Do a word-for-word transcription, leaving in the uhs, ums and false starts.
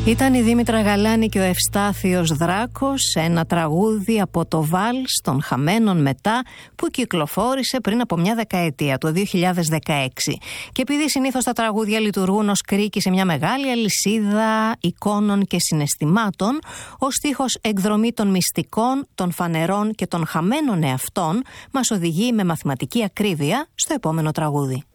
Ήταν η Δήμητρα Γαλάνη και ο Ευστάθιος Δράκος, ένα τραγούδι από το βάλς των Χαμένων Μετά που κυκλοφόρησε πριν από μια δεκαετία, το δύο χιλιάδες δεκαέξι. Και επειδή συνήθως τα τραγούδια λειτουργούν ως κρίκη σε μια μεγάλη αλυσίδα εικόνων και συναισθημάτων, ο στίχος εκδρομή των μυστικών, των φανερών και των χαμένων εαυτών μας οδηγεί με μαθηματική ακρίβεια στο επόμενο τραγούδι.